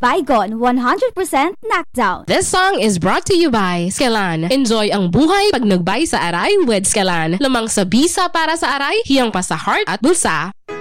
Baygon 100% knockdown. This song is brought to you by Skelan. Enjoy ang buhay pag nagbay sa aray with Skelan. Lamang sa bisa para sa aray, hiyang pa sa heart at bulsa.